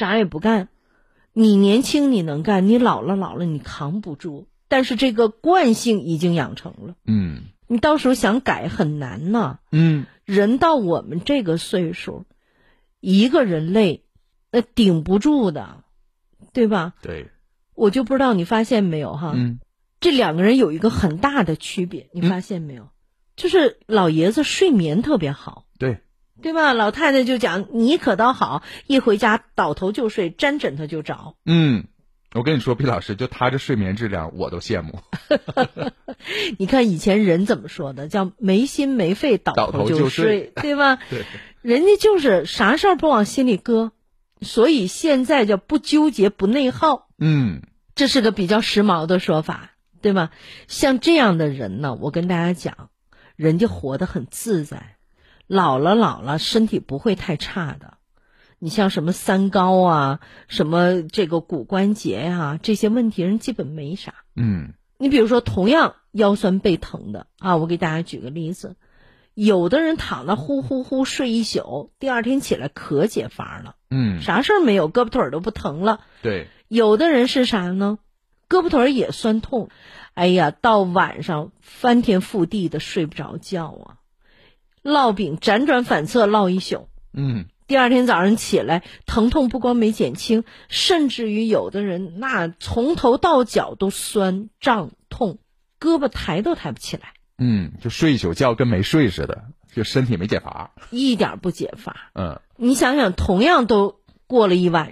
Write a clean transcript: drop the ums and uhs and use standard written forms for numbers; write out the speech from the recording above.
啥也不干。你年轻你能干，你老了你扛不住，但是这个惯性已经养成了。你到时候想改很难呢。人到我们这个岁数，一个人累顶不住的，对吧？ 对。 我就不知道你发现没有哈，这两个人有一个很大的区别，你发现没有？就是老爷子睡眠特别好，对吧？老太太就讲你可倒好，一回家倒头就睡，沾枕头就着。 我跟你说，毕老师，就他这睡眠质量我都羡慕。 你看以前人怎么说的，叫没心没肺倒头就睡，对吧？ 对， 人家就是啥事儿不往心里搁，所以现在叫不纠结不内耗。这是个比较时髦的说法，对吧？像这样的人呢，我跟大家讲，人家活得很自在，老了身体不会太差的。你像什么三高啊，什么这个骨关节啊，这些问题人基本没啥。你比如说同样腰酸背疼的啊，我给大家举个例子，有的人躺那呼呼呼睡一宿，第二天起来可解乏了，啥事儿没有，胳膊腿都不疼了。 对， 有的人是啥呢？胳膊腿也酸痛，哎呀，到晚上翻天覆地的睡不着觉啊，烙饼辗转反侧烙一宿。第二天早上起来，疼痛不光没减轻，甚至于有的人那从头到脚都酸胀痛，胳膊抬都抬不起来。 就睡一宿觉跟没睡似的，就身体没解乏， 一点不解乏。你想想，同样都过了一晚